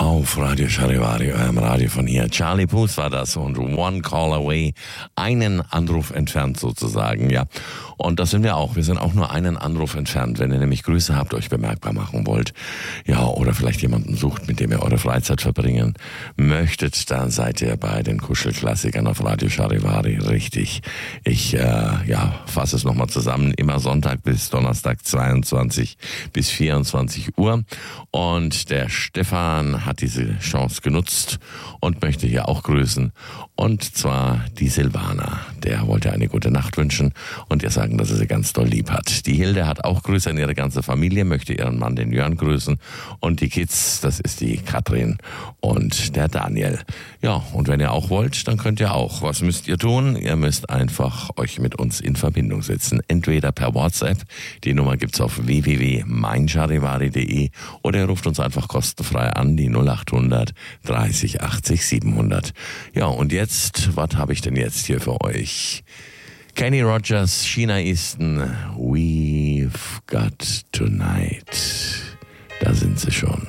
auf Radio Charivari, eurem Radio von hier. Charlie Puth war das und One Call Away, einen Anruf entfernt sozusagen, ja. Und das sind wir auch. Wir sind auch nur einen Anruf entfernt. Wenn ihr nämlich Grüße habt, euch bemerkbar machen wollt, ja, oder vielleicht jemanden sucht, mit dem ihr eure Freizeit verbringen möchtet, dann seid ihr bei den Kuschelklassikern auf Radio Charivari richtig. Ich, fasse es nochmal zusammen. Immer Sonntag bis Donnerstag 22 bis 24 Uhr. Und der Stefan hat diese Chance genutzt und möchte hier auch grüßen. Und zwar die Silvana. Der wollte eine gute Nacht wünschen und ihr sagen, dass er sie ganz doll lieb hat. Die Hilde hat auch Grüße an ihre ganze Familie, möchte ihren Mann, den Jörn, grüßen. Und die Kids, das ist die Katrin und der Daniel. Ja, und wenn ihr auch wollt, dann könnt ihr auch. Was müsst ihr tun? Ihr müsst einfach euch mit uns in Verbindung setzen. Entweder per WhatsApp, die Nummer gibt's auf www.meincharivari.de, oder ihr ruft uns einfach kostenfrei an, die 0800 30 80 700. Ja, und jetzt, was habe ich denn jetzt hier für euch? Kenny Rogers, Sheena Easton, We've Got Tonight. Da sind sie schon.